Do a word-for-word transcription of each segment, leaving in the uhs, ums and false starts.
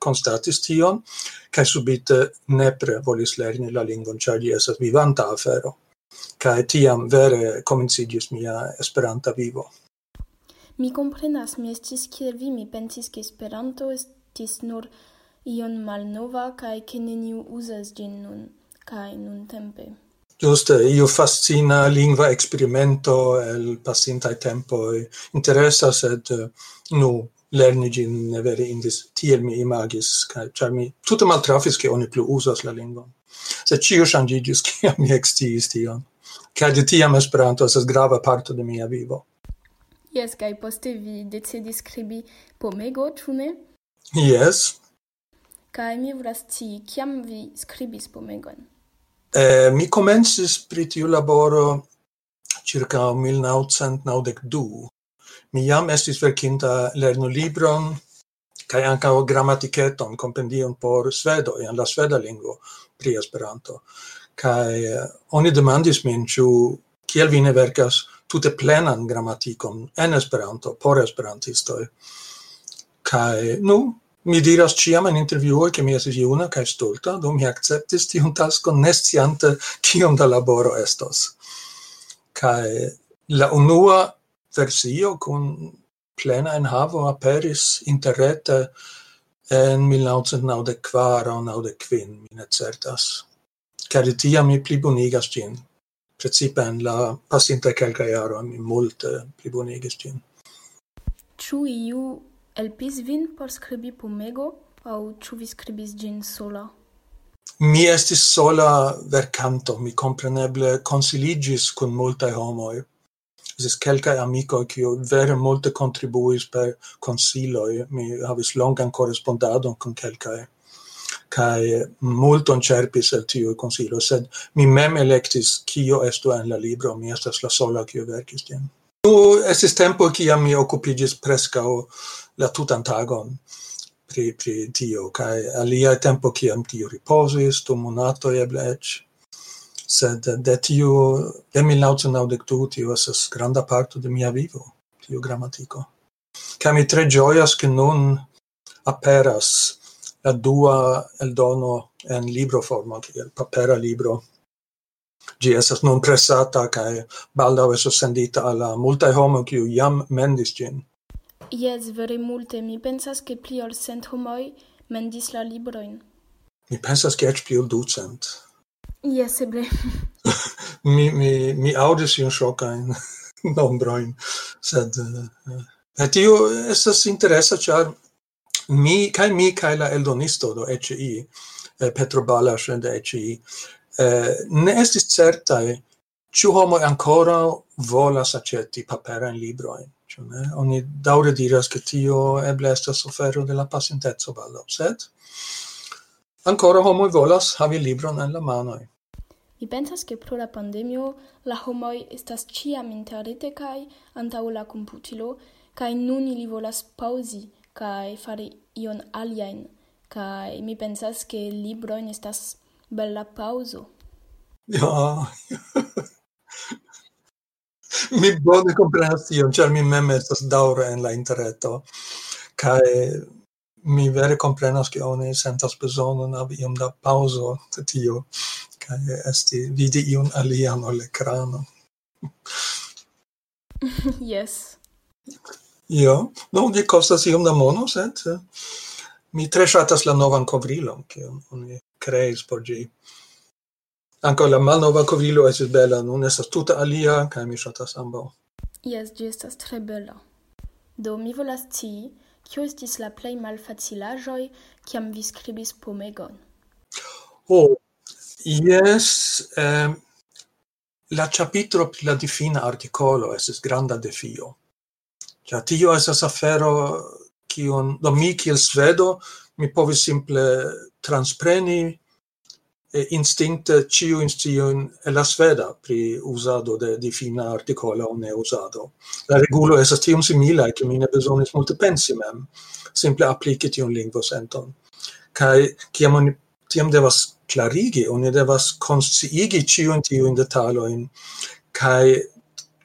constatis tion, kaj subite nepre volis lerni la lingvon, ĉar ĝi estas vivanta afero. Kaj tiam vere komenciĝis mia Esperanta vivo. Mi komprenas, mi estis kiel vi, mi pensis ke Esperanto estis nur ion malnova kaj ke neniu uzas ĝin nun kaj nuntempe. Giuste, io fascina lingva experimento el pasintai tempoi interessa sed nu lerni gin ne vere indis tiel mi imagis, kai char mi tutte maltrafis che oni plu usas la lingvon. Se cio changigis kiam mi extiis tion. Kai de tiam Esperanto estas grava parto de mia vivo. Yes, kai poste vi decidis skribi Pomego, ĉu ne? Yes. Kai mi volas scii, kiam vi skribis Pomegon? Eh, mi comencis pri tiu laboro circa mil naŭcent naŭdek du. Mi jam estis verkinta lernolibron kaj ankaŭ gramatiketon, kompendion por svedoj en la sveda lingvo pri Esperanto. Kaj eh, oni demandis min, ĉu kiel vi ne verkas tute plenan gramatikon en Esperanto por esperantistoj. Kaj nu mi diras ciam en intervjuoj ke mi estis juna kaj stulta, do mi akceptis tiun taskon ne sciante kiom da laboro estos. Kaj la unua versio kun plena enhavo aperis interrete en mil naŭcent naŭdek kvar aŭ naŭdek kvin, mi ne certas. Kaj de tiam mi plibonigas ĝin. Precipe en la pasintaj kelkaj jaroj mi multe plibonigis ĝin. Ĉu iu helpis vin por skribi Pomego, aŭ ĉu vi skribis ĝin sola? Mi estis sola verkanto, mi kompreneble konsiliĝis kun multaj homoj. Estis kelkaj amikoj, kiuj vere multe kontribuis per konsiloj. Mi havis longan korespondadon kun kelkaj, kaj multon ĉerpis el tiuj konsiloj, sed mi mem elektis kio estu en la libro, mi estas la sola kiu verkis ĝin. Nu estis tempo kiam mi okupiĝis preskaŭ la tutan tagon pri, pri tio, kaj alia tempo kiam tio riposis, du monatoj eble eĉ. Sed de tiu, de mil naŭcent naŭdek du, tio estas granda parto de mia vivo, tiu gramatiko. Kaj mi tre ĝojas ke nun aperas la dua eldono en libroformo, kiel papera libro. Ĝi estas nun presata kaj baldaŭ estos sendita al la multaj homoj kiuj jam mendis ĝin. Yes, vere multe. Mi pensas ke pli ol cent homoj mendis la librojn. Mi pensas ke eĉ pli ol ducent. Yes, eble. mi, mi, mi aŭdis iun ŝokajn nombrojn, sed uh, tio estas interesa, ĉar mi kaj mi kaj la eldonisto do E C I, eh, Petro Balas de E C I, eh, ne estis certaj, ĉu homoj ankoraŭ volas aĉeti paperajn librojn. Ne? Oni daŭre diras ke tio eble estas ofero de la pasinteco baldaŭ, sed ankoraŭ homoj volas havi libron en la manoj. Mi pensas ke pro la pandemio la homoj estas ĉiam interrete kaj antaŭ la komputilo, kaj nun ili volas paŭzi kaj fari ion aliajn, kaj mi pensas ke librojn estas bela paŭzo. Ja. Mi bone komprenas tion, ĉar mi mem estas daŭre en la interreto. Kaj mi vere komprenas ke oni sentas bezonon havi iom da paŭzo de tio, kaj esti vidi iun alian ol ekrano. Yes. Ja, no, ĝi kostas iom da mono, sed eh, mi tre ŝatas la novan kovrilon, kiun oni kreis por ĝi. Ankaŭ la malnova kovrilo estis bela, nun estas tuta alia, kaj mi ŝatas ambaŭ. Yes, ĝi estas tre bela. Do mi volas scii, kio estis la plej malfacilaĵoj, kiam vi skribis Pomegon? Oh, yes, eh, la ĉapitro pri la difina artikolo estis granda defio. Ĉar tio estas afero, kiun do mi kiel svedo, mi povis simple transpreni instinkte ĉiu insciojn el la sveda pri uzado de difina artikola aŭ ne uzado. La regulo estas tiom similaj, ke mi ne bezonis multe pensi mem, simple apliki tiun lingvosenton. Kaj kiam oni tiam devas klarigi, oni devas konsciigi ĉiujn tiujn detalojn, kaj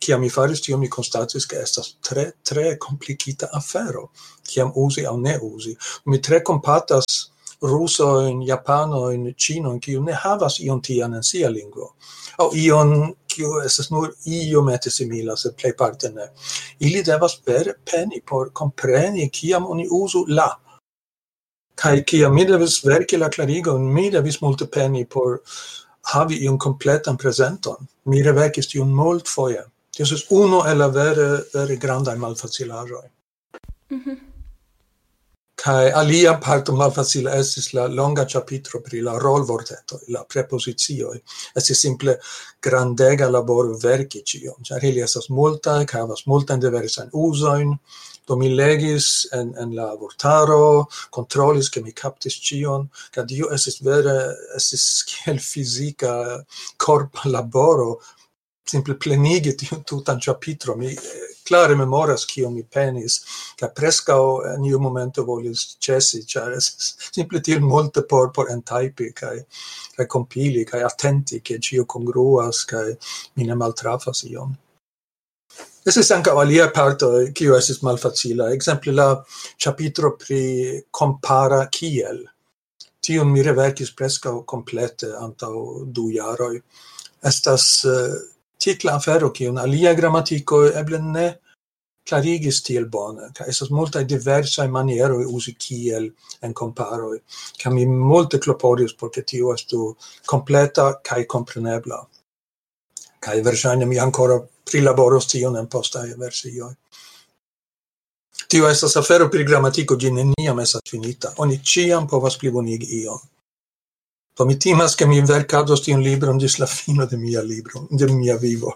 kiam mi faris tio, mi constatis che estas tre, tre complicita afero, kiam usi au ne usi. Mi tre compatas russo, in japano, in cino, in kiu ne havas ion tian en sia lingvo. Au ion kiu estas nur iomete simila, sed plej parte ne. Ili devas vere peni por kompreni kiam oni uzu la. Kai kiam mi devis verki la klarigon, mi devis multe peni por havi iun kompletan prezenton. Mi revekis tion multfoje. Tio estas unu el la vere, vere grandaj malfacilaĵoj. Mhm. Kai alia parto malfacila estis la longa chapitro pri la rolvortetoj, la prepozizioj. Estis simple grandega laboro verki ĉion, ĉar ili estas multaj, kaj havas multajn diversajn uzojn. Do mi legis en, en la vortaro, kontrolis ke mi kaptis ĉion, kaj tio estis vere estis kiel fizika korpa laboro, simple plenigi tiun tutan chapitro. Mi klare memoras kion mi penis, kaj preskaŭ en iu momento volis ĉesi, ĉar estis simple tiel multe por por entajpi kaj kaj kompili kaj atenti ke ĉio kongruas kaj mi ne maltrafas ion. Estis ankaŭ alia parto kiu estis malfacila, ekzemple la ĉapitro pri kompara kiel. Tion mi reverkis preskaŭ komplete antaŭ du jaroj. Estas uh, tikla afero kiun alia gramatiko eble ne klarigis tiel bone, kaj estas multaj diversaj manieroj uzi kiel en komparoj, kaj mi multe klopodis por ke tio estu kompleta kaj komprenebla. Kaj verŝajne mi ankoraŭ prilaboros tion en postaj versioj. Tio estas afero pri gramatiko, ĝi neniam estas finita. Oni ĉiam povas plibonigi ion. Do mi timas ke mi verkados tiun libron ĝis la fino de mia libro, de mia vivo.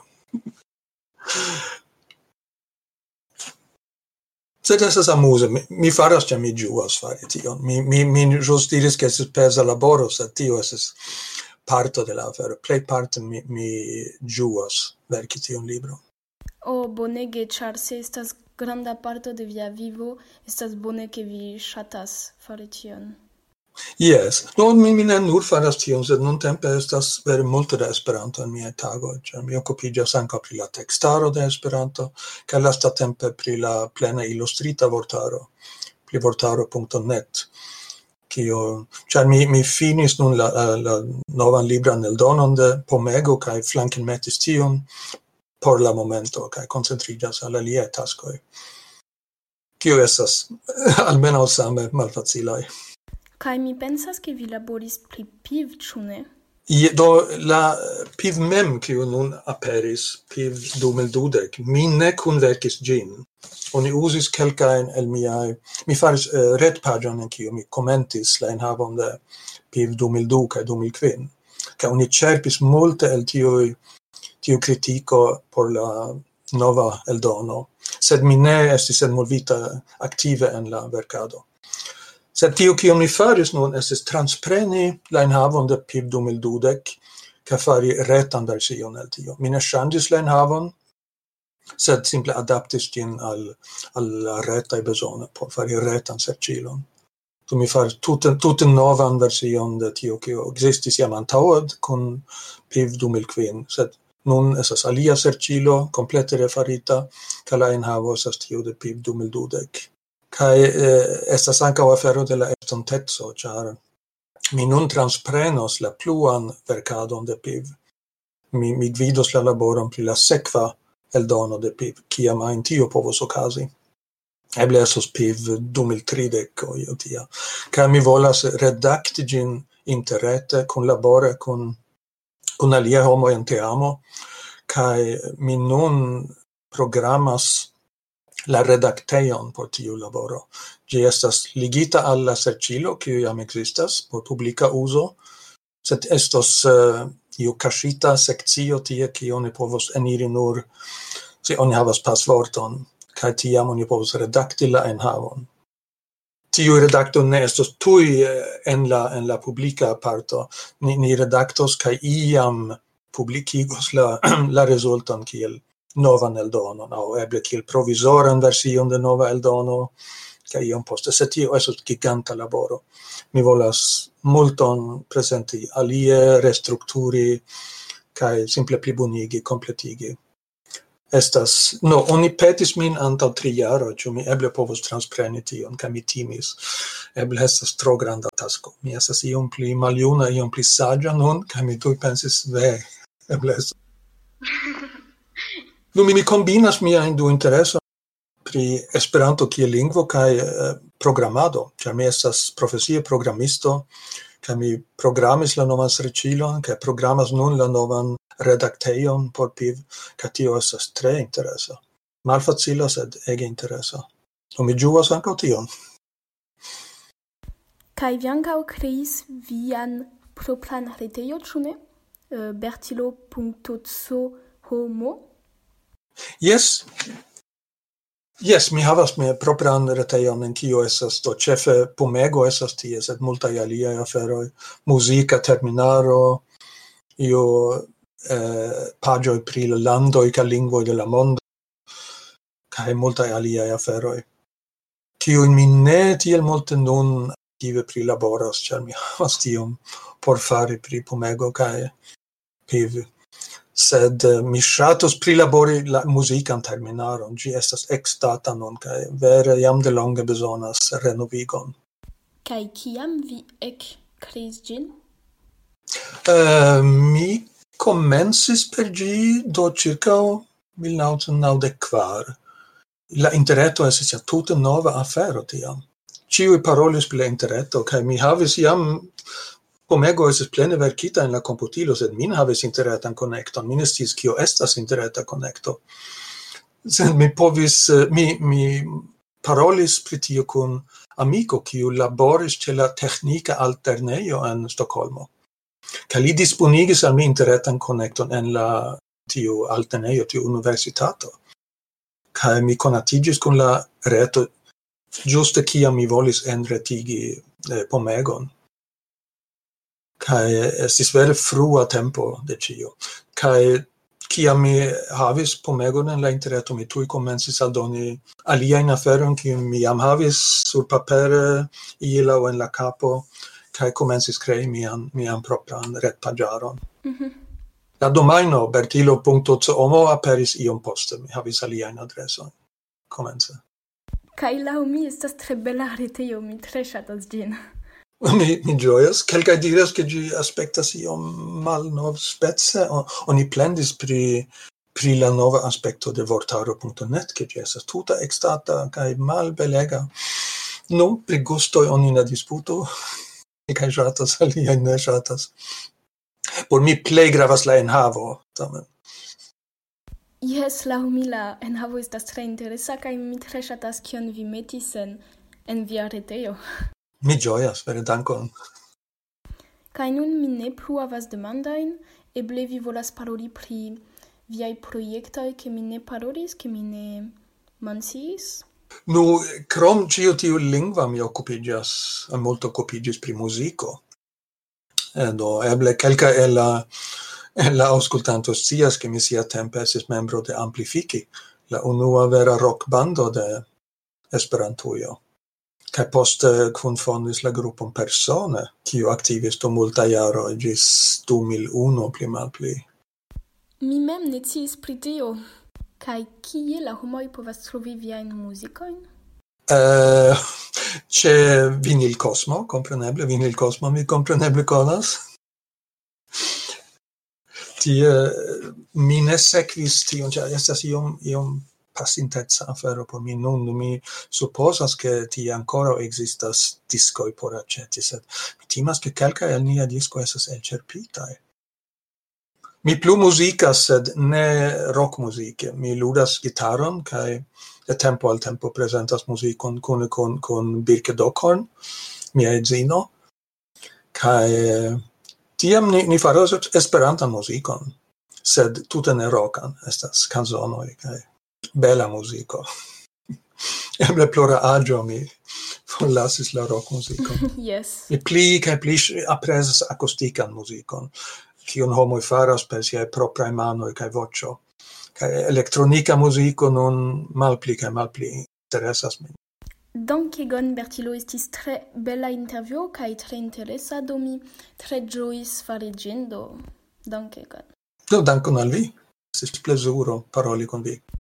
Sed estas amuze, mi, mi faras ĉar mi ĝuas fari tion. Mi, mi, mi ĵus diris ke estis peza laboro, sed tio estas parto de la afero. Plej parte mi, mi ĝuas verki tiun libron. Oh, bonege, ĉar se estas granda parto de via vivo, estas bone ke vi ŝatas fari tion. Yes, no, mi, mi ne nur faras tion, sed nuntempe estas vere multe da Esperanto en miaj tagoj, ĉar mi okupiĝas ankaŭ pri la tekstaro de Esperanto, kaj lastatempe pri la plena ilustrita vortaro, pri vortaro punkto net. Kio, ĉar mi, mi finis nun la, la, la novan libran eldonon de Pomego kaj flankenmetis tion por la momento kaj koncentriĝas al aliaj taskoj. Kio estas almenaŭ same malfacilaj. Kaj mi pensas ke vi laboris pri Piv, ĉu ne? Je, do la Piv mem, kiu nun aperis, Piv du mil dudek, mi ne kunverkis ĝin. Oni uzis kelkajn el miaj, mi faris uh, retpaĝon en kiu mi komentis la enhavon de Piv du mil du kaj du mil kvin. Kaj oni ĉerpis multe el tiuj tiu kritiko por la nova eldono, sed mi ne estis envolvita aktive en la verkado. Sed tio kion mi faris nun estis transpreni la enhavon de Piv du mil dudek kaj fari retan version el tio. Mi ne ŝanĝis la enhavon, sed simple adaptis ĝin al, al la retaj bezonoj por fari retan serĉilon. Do mi faris tute, tute novan version de tio kio ekzistis jam antaŭe kun Piv du mil kvin, sed nun estas alia serĉilo komplete refarita kaj la enhavo estas tiu de Piv du mil dudek. Kaj eh, estas ankaŭ afero de la estonteco, ĉar mi nun transprenos la pluan verkadon de Piv. Mi, mi gvidos la laboron pri la sekva eldono de Piv, kiam ajn tio povos okazi. Eble estos Piv du mil tridek o io tia. Kaj mi volas redakti ĝin interrete, kunlabore kun kun aliaj homoj en teamo, kaj mi nun programas la redaktejon por tiu laboro. Ĝi estas ligita al la serĉilo, kiu jam ekzistas por publika uzo, sed estos uh, iu kaŝita sekcio tie, kie oni povos eniri nur se oni havas pasvorton, kaj tiam oni povos redakti la enhavon. Tiu redakto ne estos tuj en la en la publika parto. Ni, ni redaktos kaj iam publikigos la la rezulton kiel novan eldonon, aŭ eble kiel provizoran version de nova eldono, kaj iom poste. Sed tio estos giganta laboro. Mi volas multon prezenti alie, restrukturi kaj simple plibonigi, kompletigi. estas, no, oni petis min antaŭ tri jaroj, ĉu mi eble povos transpreni tion, kaj mi timis. Eble estas tro granda tasko. Mi estas iom pli maljuna, iom pli saĝa nun, kaj mi tuj pensis, ve, eble estas. Nu, mi, mi kombinas miajn du interesojn pri Esperanto kiel lingvo kaj eh, programado, ĉar mi estas profesie programisto, kaj mi programis la novan serĉilon, kaj programas nun la novan redaktejon por P I V, kaj tio estas tre interesa. Malfacila, sed ege interesa. Do mi ĝuas ankaŭ tion. Kaj vi ankaŭ kreis vian propran retejo, ĉu ne? Uh, bertilo punkto co. Yes. Yes, mi havas mia propran retejon en kiu estas do ĉefe Pomego estas tie, sed multaj aliaj aferoj, muzika terminaro, io eh, paĝoj pri la landoj kaj lingvoj de la mondo, kaj multaj aliaj aferoj, kiujn mi ne tiel multe nun aktive prilaboras, ĉar mi havas tiom por fari pri Pomego kaj P I V. Sed uh, mi ŝatus prilabori la muzikan terminaron. Ĝi estas ekstata nun kaj vere jam de longe bezonas renovigon. Kaj kiam vi ekkreis ĝin? Uh, mi komencis per ĝi do ĉirkaŭ mil naŭcent naŭdek kvar. La interreto estis ja tute nova afero tiam. Ĉiuj parolis pri la interreto kaj mi havis jam Pomego estis plene verkita en la komputilo, sed min havis interretan konekton. Mi ne sciis kio estas interreta konekto. Sed mi povis, mi, mi parolis pri tio kun amiko, kiu laboris ĉe la teknika altlernejo en Stokholmo. Kaj li disponigis al mi interretan konekton en la tiu altlernejo, tiu universitato. Kaj mi konatiĝis kun la reto ĝuste kiam mi volis enretigi eh, Pomegon. Kai estis vere frua tempo de ĉio. Kai kiam mi havis Pomegon en la interreto, mi tuj komencis aldoni aliajn aferojn, kiujn mi jam havis surpapere ila aŭ en la kapo, kaj komencis krei mian, mian propran retpaĝaron. Mm-hmm. La domajno bertilo punkto co aperis iom poste. Mi havis aliajn adresojn komence. Kaj laŭ mi estas tre bela retejo, mi tre ŝatas ĝin. Mi, mi gioias. Kelkaj diras che gi aspektas iom malnovspece. Oni plendis pri, pri la nova aspekto de vortaro punto net, che gi estas tuta ekstata kaj malbelega. Nu, pri gustoj oni ne disputu. Mi kaj ŝatas, aliaj ne ŝatas. Por mi plej gravas la enhavo, tamen. Yes, laŭ mi la enhavo estas tre interesa kaj mi tre ŝatas kion vi metis en, en via retejo. Mi gioias, vere dankon. Kaj nun mi ne plu havas demandojn, eble vi volas paroli pri viaj projektoj, ke mi ne parolis, ke mi ne menciis? Nu, krom ĉio tiu lingva mi okupiĝas, multo okupiĝis pri muziko. E do eble kelkaj el la el la aŭskultantoj scias, ke mi siatempe estis membro de Amplifiki, la unua vera rockbando de Esperantujo. Kaj poste kunfondis la grupon Persone, kiu aktivis dum multaj jaroj ĝis du mil unu pli malpli. Mi mem ne sciis pri tio. Kaj kie la homoj povas trovi viajn muzikojn? Uh, ĉe Vinil Cosmo, kompreneble, Vinil Cosmo mi kompreneble konas. Tie mi ne sekvis tion, ĉar estas iom iom pasinteca afero por mi nun. Mi supposas che tie ancora existas discoi por aceti, sed mi timas che kelkaj el nia disco estas elĉerpitaj. Mi plu muzikas, sed ne rock muzike. Mi ludas gitaron kaj de tempo al tempo prezentas muzikon kune kun kun Birke Dockhorn, mia edzino. Kaj tiam ni, ni faros esperantan muzikon, sed tute ne rockan, estas kanzonoj kaj bella musico. Eble plora aĝo mi forlasis la rock musico. Yes. Mi pli kaj pli aprezas akustikan muzikon, kiun homoj faras per siaj propraj manoj kaj voĉo. Kaj elektronika muziko nun malpli kaj malpli interesas min. Dankegon, Bertilo, estis tre bela intervjuo kaj tre interesa, do mi tre ĝojis fari ĝin, do dankegon. Do dankon al vi. Estis plezuro paroli con vi.